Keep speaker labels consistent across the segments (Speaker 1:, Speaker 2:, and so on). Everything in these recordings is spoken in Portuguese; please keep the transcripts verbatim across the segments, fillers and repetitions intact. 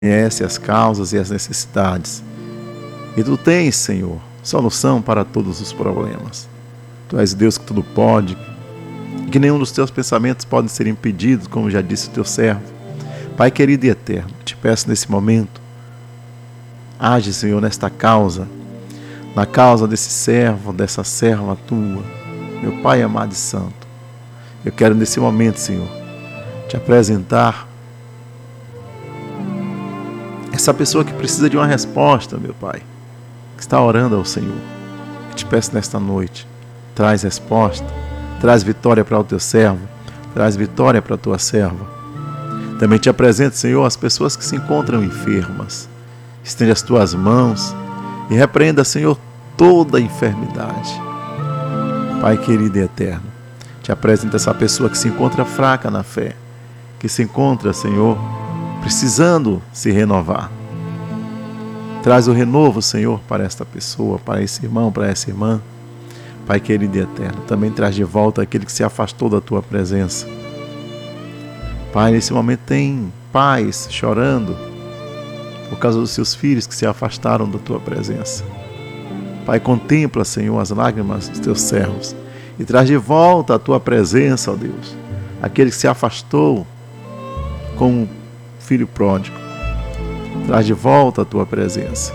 Speaker 1: conhece as causas e as necessidades. E Tu tens, Senhor, solução para todos os problemas. Tu és Deus que tudo pode, que nenhum dos Teus pensamentos pode ser impedido, como já disse o Teu servo. Pai querido e eterno, te peço nesse momento, age, Senhor, nesta causa, na causa desse servo, dessa serva Tua, meu Pai amado e santo. Eu quero nesse momento, Senhor, te apresentar essa pessoa que precisa de uma resposta, meu Pai, que está orando ao Senhor. Eu te peço nesta noite, traz resposta, traz vitória para o Teu servo, traz vitória para a Tua serva. Também te apresento, Senhor, as pessoas que se encontram enfermas. Estende as Tuas mãos e repreenda, Senhor, toda a enfermidade. Pai querido e eterno, te apresento essa pessoa que se encontra fraca na fé, que se encontra, Senhor, precisando se renovar. Traz o renovo, Senhor, para esta pessoa, para esse irmão, para essa irmã. Pai querido e eterno, também traz de volta aquele que se afastou da Tua presença. Pai, nesse momento tem pais chorando por causa dos seus filhos que se afastaram da Tua presença. Pai, contempla, Senhor, as lágrimas dos Teus servos e traz de volta a Tua presença, ó Deus, aquele que se afastou como filho pródigo. Traz de volta a Tua presença.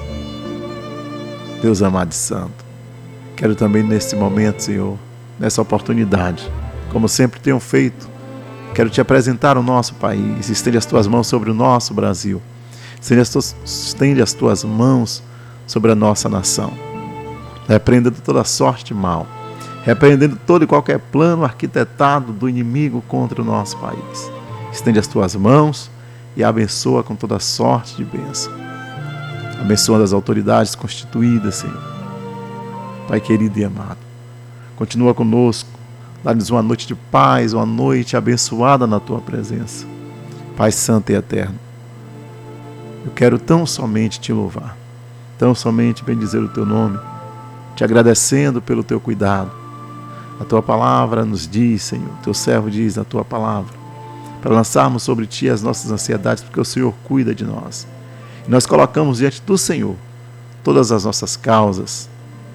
Speaker 1: Deus amado e santo, quero também nesse momento, Senhor, nessa oportunidade, como sempre tenho feito, quero Te apresentar o nosso país. Estende as Tuas mãos sobre o nosso Brasil. Estende as Tuas, estende as tuas mãos sobre a nossa nação. Repreendendo toda sorte de mal. Repreendendo todo e qualquer plano arquitetado do inimigo contra o nosso país. Estende as Tuas mãos e abençoa com toda sorte de bênção. Abençoa as autoridades constituídas, Senhor. Pai querido e amado, continua conosco. Dá-nos uma noite de paz, uma noite abençoada na Tua presença. Pai santo e eterno, eu quero tão somente Te louvar, tão somente bendizer o Teu nome, Te agradecendo pelo Teu cuidado. A Tua palavra nos diz, Senhor, Teu servo diz na Tua palavra, para lançarmos sobre Ti as nossas ansiedades, porque o Senhor cuida de nós. E nós colocamos diante do Senhor todas as nossas causas,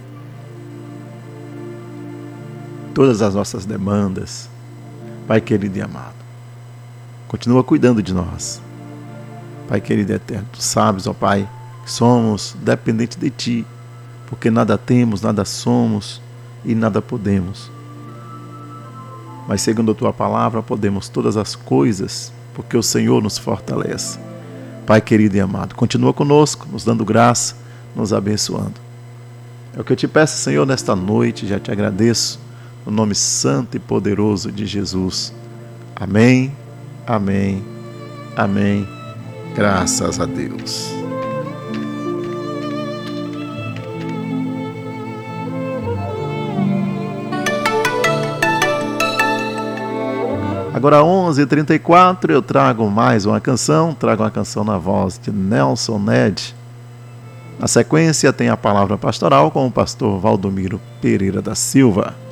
Speaker 1: todas as nossas demandas. Pai querido e amado, continua cuidando de nós. Pai querido e eterno, Tu sabes, ó Pai, que somos dependentes de Ti, porque nada temos, nada somos e nada podemos. Mas segundo a Tua palavra, podemos todas as coisas, porque o Senhor nos fortalece. Pai querido e amado, continua conosco, nos dando graça, nos abençoando. É o que eu Te peço, Senhor, nesta noite, já Te agradeço, no nome santo e poderoso de Jesus. Amém, amém, amém. Graças a Deus. Agora onze e trinta e quatro, eu trago mais uma canção, trago uma canção na voz de Nelson Ned. Na sequência tem a palavra pastoral com o pastor Valdomiro Pereira da Silva.